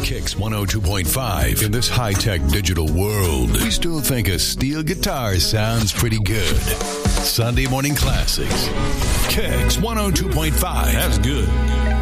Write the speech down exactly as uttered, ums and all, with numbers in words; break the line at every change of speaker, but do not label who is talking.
Kicks one oh two point five. In this high-tech digital world, we still think a steel guitar sounds pretty good. Sunday Morning Classics. Kicks one oh two point five.
That's good.